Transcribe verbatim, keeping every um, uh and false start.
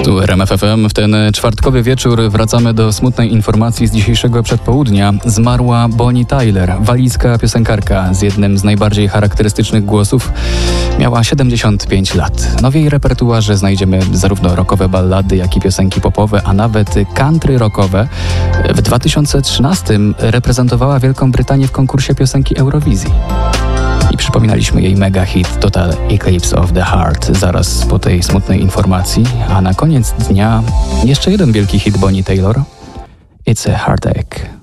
Tu R M F F M. W ten czwartkowy wieczór wracamy do smutnej informacji z dzisiejszego przedpołudnia. Zmarła Bonnie Tyler, walijska piosenkarka z jednym z najbardziej charakterystycznych głosów. Miała siedemdziesiąt pięć lat. No w jej repertuarze znajdziemy zarówno rockowe ballady, jak i piosenki popowe, a nawet country rockowe. W dwa tysiące trzynastym reprezentowała Wielką Brytanię w konkursie piosenki Eurowizji. I przypominaliśmy jej mega hit Total Eclipse of the Heart zaraz po tej smutnej informacji. A na koniec dnia jeszcze jeden wielki hit Bonnie Tyler. It's a Heartache.